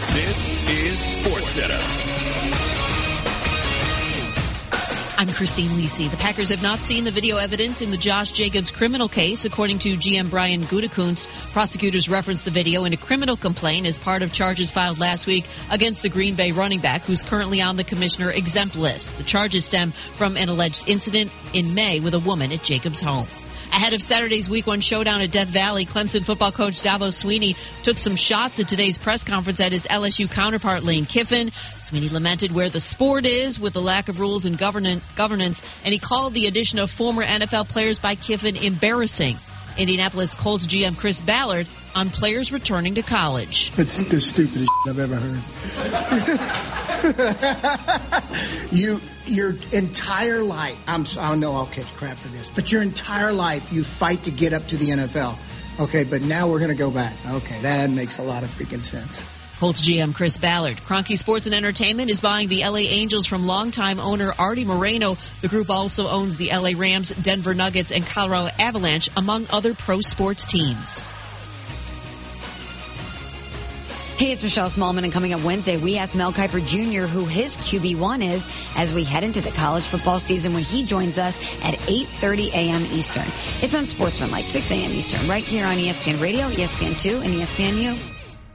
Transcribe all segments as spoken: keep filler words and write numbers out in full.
This is SportsCenter. I'm Christine Lisi. The Packers have not seen the video evidence in the Josh Jacobs criminal case. According to G M Brian Gutekunst, prosecutors referenced the video in a criminal complaint as part of charges filed last week against the Green Bay running back, who's currently on the commissioner exempt list. The charges stem from an alleged incident in May with a woman at Jacobs' home. Ahead of Saturday's Week one showdown at Death Valley, Clemson football coach Dabo Swinney took some shots at today's press conference at his L S U counterpart Lane Kiffin. Swinney lamented where the sport is with the lack of rules and governance, and he called the addition of former N F L players by Kiffin embarrassing. Indianapolis Colts G M Chris Ballard on players returning to college. It's the stupidest I've ever heard. you, your entire life, I'm, I know I'll catch crap for this, but your entire life you fight to get up to the N F L. Okay, but now we're going to go back. Okay, that makes a lot of freaking sense. Colts G M Chris Ballard. Kroenke Sports and Entertainment is buying the L A Angels from longtime owner Artie Moreno. The group also owns the L A Rams, Denver Nuggets, and Colorado Avalanche, among other pro sports teams. Hey, it's Michelle Smallman, and coming up Wednesday, we asked Mel Kiper Junior who his Q B one is as we head into the college football season when he joins us at eight thirty a.m. Eastern. It's on Sportsmanlike, six a.m. Eastern, right here on E S P N Radio, E S P N two, and E S P N U.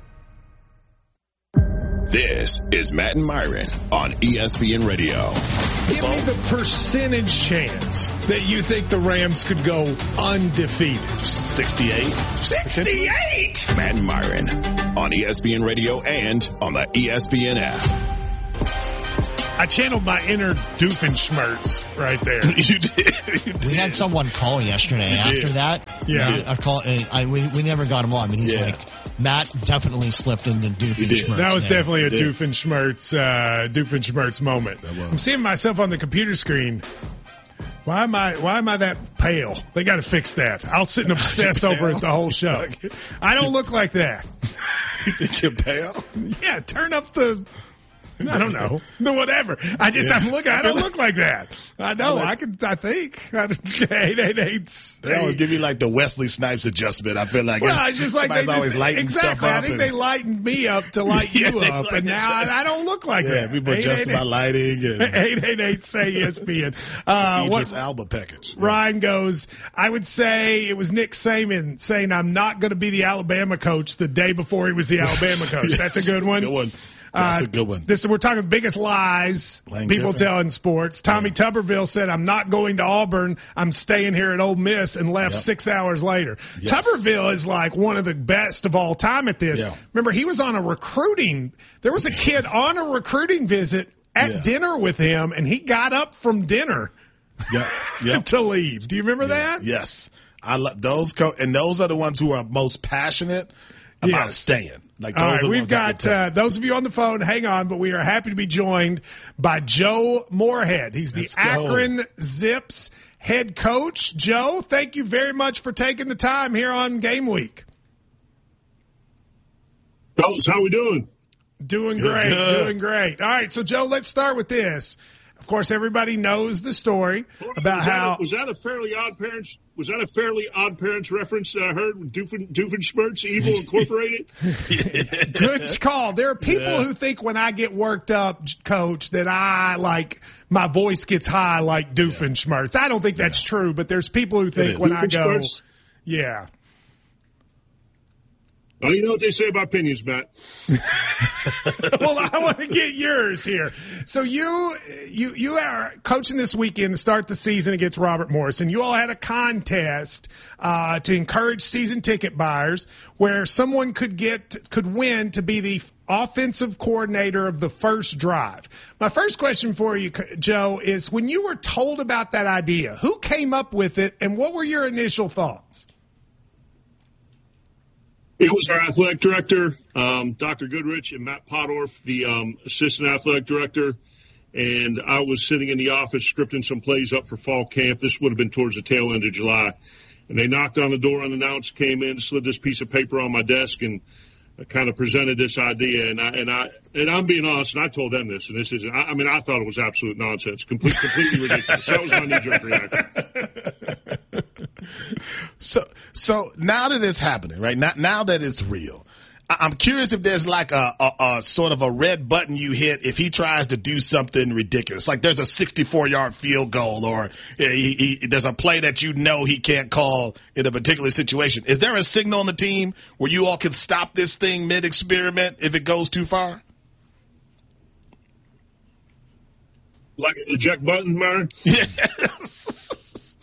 This is Matt and Myron on E S P N Radio. Give me the percentage chance that you think the Rams could go undefeated. sixty-eight. sixty-eight? Matt and Myron on E S P N Radio and on the E S P N app. I channeled my inner Doofenshmirtz right there. You did. You did. We had someone call yesterday You after did. that. Yeah. I call, I, we, we never got him on, but he's Yeah. like, Matt definitely slipped in the Doofenshmirtz. That was there. definitely a Did. Doofenshmirtz, uh, Doofenshmirtz moment. was. I'm seeing myself on the computer screen. Why am I, why am I that pale? They got to fix that. I'll sit and obsess over it the whole show. I don't look like that. You think you're pale? Yeah, turn up the, I don't know, the whatever. I just, Yeah. I'm looking, I don't look like that. I know, I can, I think. eight eight eight. They always give you like the Wesley Snipes adjustment. I feel like Well, it's just like they somebody's always just, lighting exactly. stuff up. I think and, they lightened me up to light Yeah, you they up, like and it. now I, I don't look like yeah, that. people adjust my lighting and eight eight eight say E S P N. Uh, Idris what, Elba package. Ryan goes, I would say it was Nick Saban saying I'm not going to be the Alabama coach the day before he was the Alabama coach. Yes, That's a good one. Good one. That's Uh, a good one. This we're talking biggest lies Lane people Kiffin. tell in sports. Tommy Tuberville said, "I'm not going to Auburn. I'm staying here at Ole Miss," and left Yep. six hours later. Yes. Tuberville is like one of the best of all time at this. Yeah. Remember, he was on a recruiting. There was a kid on a recruiting visit at Yeah. dinner with him, and he got up from dinner Yeah, yeah. to leave. Do you remember that? Yes, I love those. Co- and those are the ones who are most passionate about Yes. staying. Like those All are right, the we've ones that got will tell. uh, those of you on the phone. Hang on, but we are happy to be joined by Joe Moorhead. He's the Let's go. Akron Zips head coach. Joe, thank you very much for taking the time here on Game Week. Fellas, how we doing? Doing Good, great, good. doing great. All right, so Joe, let's start with this. Of course, everybody knows the story about was how. that a, was that a fairly odd parents? Was that a fairly odd parents reference that I heard? Doofen, Doofenshmirtz, Evil Incorporated. Good call. There are people Yeah. who think when I get worked up, Coach, that I like my voice gets high like Doofenshmirtz. I don't think that's true, but there's people who think is. when I go, Doofenshmirtz? yeah. Oh, you know what they say about opinions, Matt. Well, I want to get yours here. So you you you are coaching this weekend to start the season against Robert Morris, and you all had a contest uh, to encourage season ticket buyers where someone could get could win to be the offensive coordinator of the first drive. My first question for you, Joe, is when you were told about that idea, who came up with it, and what were your initial thoughts? It was our athletic director, um, Doctor Goodrich, and Matt Podorf, the um, assistant athletic director. And I was sitting in the office scripting some plays up for fall camp. This would have been towards the tail end of July. And they knocked on the door unannounced, came in, slid this piece of paper on my desk, and I kind of presented this idea. And I and I and I'm being honest, and I told them this, and this is I, I mean I thought it was absolute nonsense, complete, completely ridiculous. That was my knee-jerk reaction. So, so now that it's happening, right? Now, now that it's real, I'm curious if there's like a, a, a sort of a red button you hit if he tries to do something ridiculous. Like there's a sixty-four yard field goal, or he, he, there's a play that you know he can't call in a particular situation. Is there a signal on the team where you all can stop this thing mid-experiment if it goes too far? Like an eject button, Myron? Yes.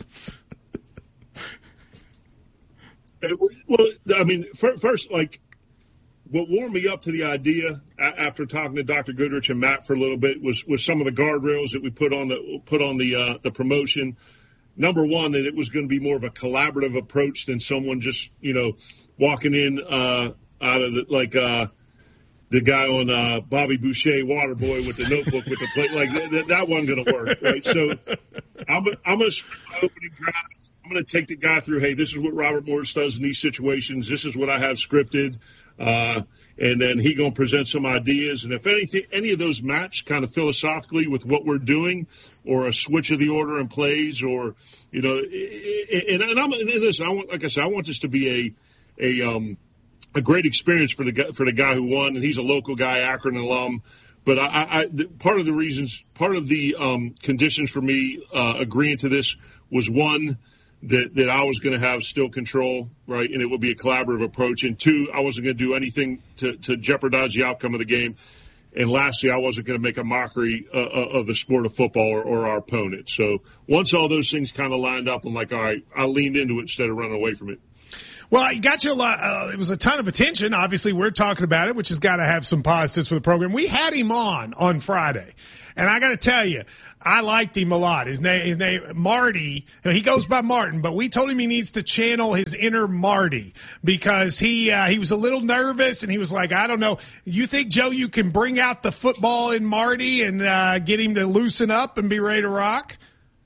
Well, I mean, first, like, what warmed me up to the idea after talking to Doctor Goodrich and Matt for a little bit was, was some of the guardrails that we put on the put on the uh, the promotion. Number one, that it was going to be more of a collaborative approach than someone just, you know, walking in uh, out of the, like uh, the guy on uh, Bobby Boucher Waterboy with the notebook with the plate. Like that, that wasn't going to work, right? So I'm I'm going to opening drive. I'm going to take the guy through, hey, this is what Robert Morris does in these situations. This is what I have scripted. Uh, and then he going to present some ideas. And if anything, any of those match kind of philosophically with what we're doing, or a switch of the order in plays, or, you know, and, and I'm, and listen, I want, like I said, I want this to be a, a, um, a great experience for the guy, for the guy who won. And he's a local guy, Akron alum. But I, I, part of the reasons, part of the um, conditions for me uh, agreeing to this was, one, that, that I was going to have still control, right, and it would be a collaborative approach. And two, I wasn't going to do anything to, to jeopardize the outcome of the game. And lastly, I wasn't going to make a mockery uh, of the sport of football or, or our opponent. So once all those things kind of lined up, I'm like, all right, I leaned into it instead of running away from it. Well, you got you a lot. Uh, it was a ton of attention. Obviously, we're talking about it, which has got to have some positives for the program. We had him on on Friday, and I got to tell you, I liked him a lot. His name, his name, Marty. He goes by Martin, but we told him he needs to channel his inner Marty because he uh, he was a little nervous, and he was like, I don't know. You think, Joe, you can bring out the football in Marty and uh, get him to loosen up and be ready to rock?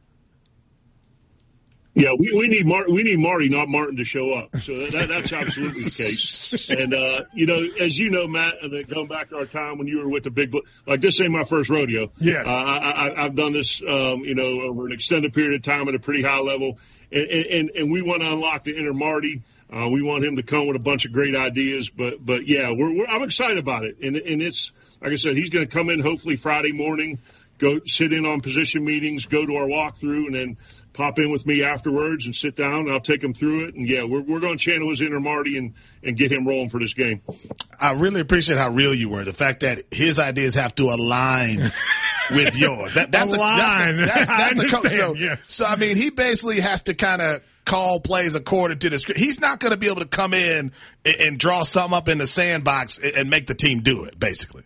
Yeah, we, we need Mar- we need Marty, not Martin, to show up. So that, that's absolutely the case. And, uh, you know, as you know, Matt, and then going back to our time when you were with the big – like this ain't my first rodeo. Yes. Uh, I, I, I've done this, um, you know, over an extended period of time at a pretty high level. And, and, and we want to unlock the inner Marty. Uh, we want him to come with a bunch of great ideas. But, but yeah, we're, we're I'm excited about it. And, and it's – like I said, he's going to come in hopefully Friday morning, go sit in on position meetings, go to our walkthrough, and then – pop in with me afterwards and sit down, and I'll take him through it. And, yeah, we're we're going to channel his inner Marty and, and get him rolling for this game. I really appreciate how real you were. The fact that his ideas have to align with yours. That, that's align. A, that's a, that's, that's I a coach. So, yes. so, I mean, he basically has to kind of call plays according to the script. He's not going to be able to come in and, and draw something up in the sandbox and, and make the team do it, basically.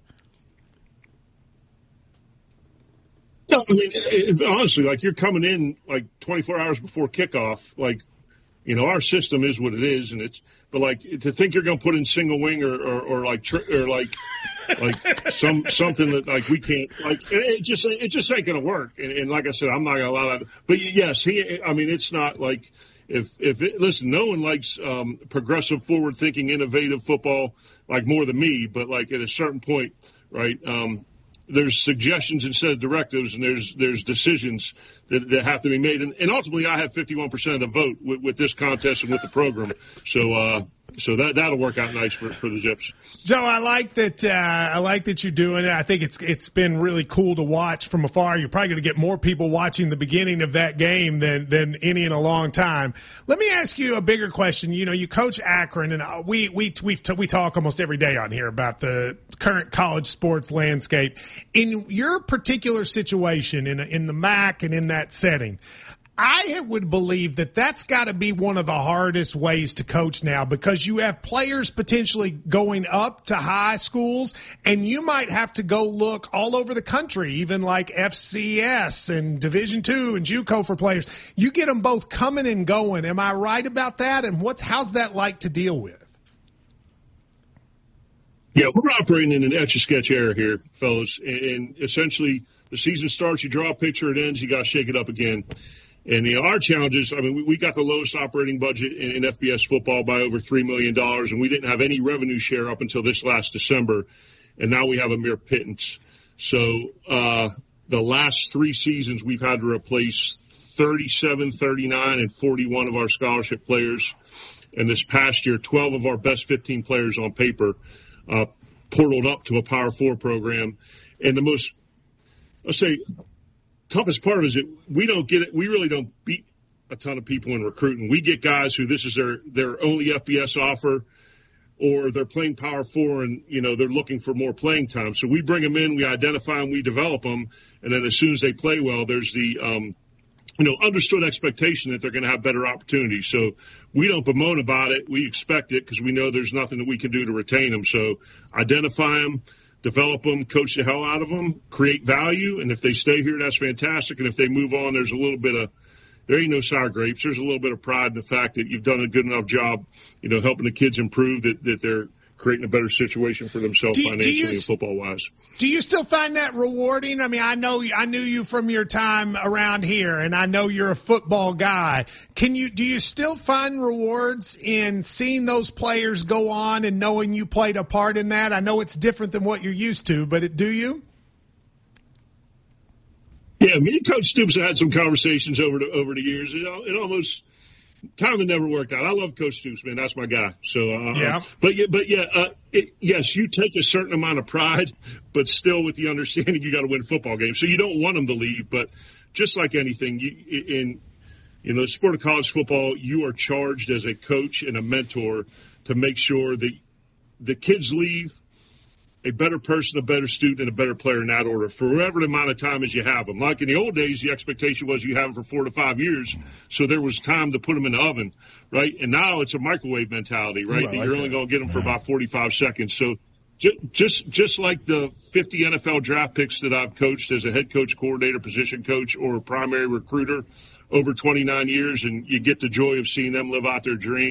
No, I mean, it, honestly, like you're coming in like twenty-four hours before kickoff. Like, you know, our system is what it is, and it's. But like to think you're going to put in single wing or or, or like tr- or like like some something that like we can't like it just it just ain't going to work. And, and like I said, I'm not going to allow that. But yes, he. I mean, it's not like if if it, listen, no one likes um, progressive, forward thinking, innovative football like more than me. But like at a certain point, right. Um, There's suggestions instead of directives, and there's there's decisions that, that have to be made. And, and ultimately, I have fifty-one percent of the vote with, with this contest and with the program. So uh, so that that'll work out nice for, for the Zips. Joe, I like that. Uh, I like that you're doing it. I think it's it's been really cool to watch from afar. You're probably going to get more people watching the beginning of that game than than any in a long time. Let me ask you a bigger question. You know, you coach Akron, and we we we we talk almost every day on here about the current college sports landscape. In your particular situation, in in the M A C and in that setting, I would believe that that's got to be one of the hardest ways to coach now, because you have players potentially going up to high schools, and you might have to go look all over the country, even like F C S and Division two and JUCO for players. You get them both coming and going. Am I right about that? And what's how's that like to deal with? Yeah, we're operating in an etch-a-sketch era here, fellas. And essentially, the season starts, you draw a picture, it ends, you got to shake it up again. And you know, our challenges, I mean, we, we got the lowest operating budget in, in F B S football by over three million dollars, and we didn't have any revenue share up until this last December, and now we have a mere pittance. So uh, the last three seasons, we've had to replace thirty-seven, thirty-nine, and forty-one of our scholarship players. And this past year, twelve of our best fifteen players on paper uh, portaled up to a Power Four program. And the most, I'll say, toughest part is that we don't get it. We really don't beat a ton of people in recruiting. We get guys who this is their, their only F B S offer, or they're playing Power Four and, you know, they're looking for more playing time. So we bring them in, we identify them, we develop them, and then as soon as they play well, there's the, um, you know, understood expectation that they're going to have better opportunities. So we don't bemoan about it. We expect it because we know there's nothing that we can do to retain them. So identify them, develop them, coach the hell out of them, create value, and if they stay here, that's fantastic. And if they move on, there's a little bit of there ain't no sour grapes. There's a little bit of pride in the fact that you've done a good enough job, you know, helping the kids improve, that, that they're creating a better situation for themselves do, financially do you, and football-wise. Do you still find that rewarding? I mean, I know I knew you from your time around here, and I know you're a football guy. Can you do you still find rewards in seeing those players go on and knowing you played a part in that? I know it's different than what you're used to, but it, do you? Yeah, me and Coach Stoops have had some conversations over the over the years. It, it almost timing never worked out. I love Coach Stoops, man. That's my guy. So uh, yeah, but yeah, but yeah, uh, it, yes, you take a certain amount of pride, but still with the understanding you got to win football games. So you don't want them to leave, but just like anything, you, in you know the sport of college football, you are charged as a coach and a mentor to make sure that the kids leave a better person, a better student, and a better player in that order for whatever the amount of time as you have them. Like in the old days, the expectation was you have them for four to five years, so there was time to put them in the oven, right? And now it's a microwave mentality, right? Ooh, that like you're only going to get them for about forty-five seconds. So just just like the fifty N F L draft picks that I've coached as a head coach, coordinator, position coach, or a primary recruiter over twenty-nine years, and you get the joy of seeing them live out their dream.